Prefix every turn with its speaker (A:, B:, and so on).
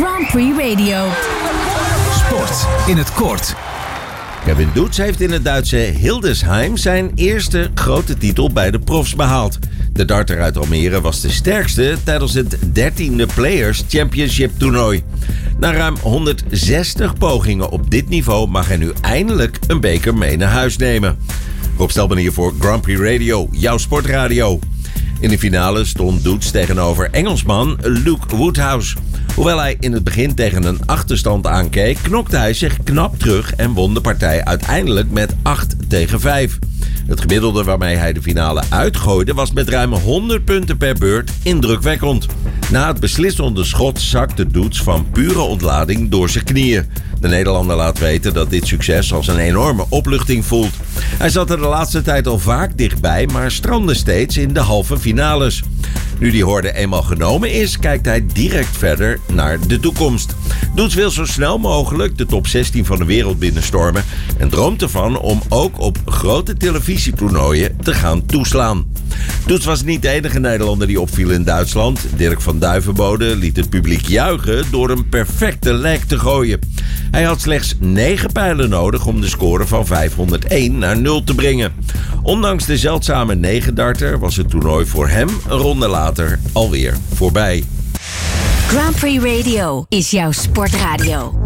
A: Grand Prix Radio.
B: Sport in het kort.
C: Kevin Doets heeft in het Duitse Hildesheim zijn eerste grote titel bij de profs behaald. De darter uit Almere was de sterkste tijdens het 13e Players Championship toernooi. Na ruim 160 pogingen op dit niveau mag hij nu eindelijk een beker mee naar huis nemen. Rob Stelman hier voor Grand Prix Radio, jouw sportradio. In de finale stond Doets tegenover Engelsman Luke Woodhouse. Hoewel hij in het begin tegen een achterstand aankeek, knokte hij zich knap terug en won de partij uiteindelijk met 8-5. Het gemiddelde waarmee hij de finale uitgooide was met ruim 100 punten per beurt indrukwekkend. Na het beslissende schot zakte Doets van pure ontlading door zijn knieën. De Nederlander laat weten dat dit succes als een enorme opluchting voelt. Hij zat er de laatste tijd al vaak dichtbij, maar strandde steeds in de halve finales. Nu die horde eenmaal genomen is, kijkt hij direct verder naar de toekomst. Doets wil zo snel mogelijk de top 16 van de wereld binnenstormen en droomt ervan om ook op grote televisietoernooien te gaan toeslaan. Doets was niet de enige Nederlander die opviel in Duitsland. Dirk van Duivenbode liet het publiek juichen door een perfecte leg te gooien. Hij had slechts 9 pijlen nodig om de score van 501 naar 0 te brengen. Ondanks de zeldzame 9-darter was het toernooi voor hem een ronde later alweer voorbij.
A: Grand Prix Radio is jouw sportradio.